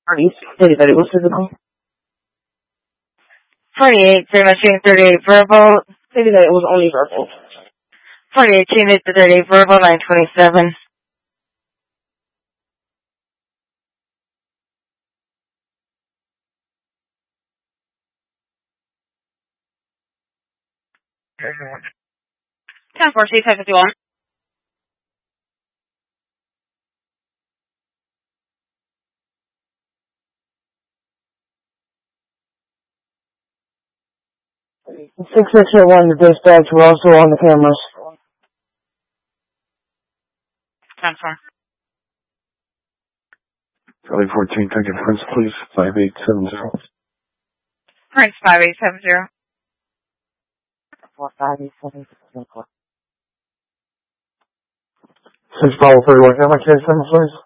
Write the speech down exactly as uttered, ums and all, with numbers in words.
Are you stated that it was physical? forty-eight, three machine, thirty-eight verbal. Stated that it was only verbal. forty-eight, unit to thirty-eight verbal, nine twenty-seven. ten four, C five fifty-one. six six eight one, the dispatch, we're also on the cameras. ten four. Charlie fourteen, taking Prince, please, five eight seven zero. Prince, five eight seven zero. four five eight seven zero. six Bravo thirty-one, can I have my case number, please?